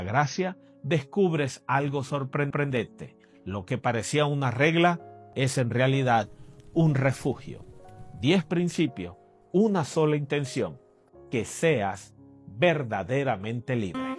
gracia, descubres algo sorprendente. Lo que parecía una regla es en realidad un refugio. 10 principios, una sola intención: que seas verdaderamente libre.